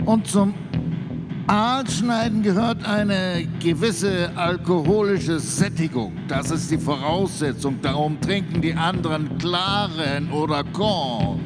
Und zum Aalschneiden gehört eine gewisse alkoholische Sättigung. Das ist die Voraussetzung. Darum trinken die anderen klaren oder Korn.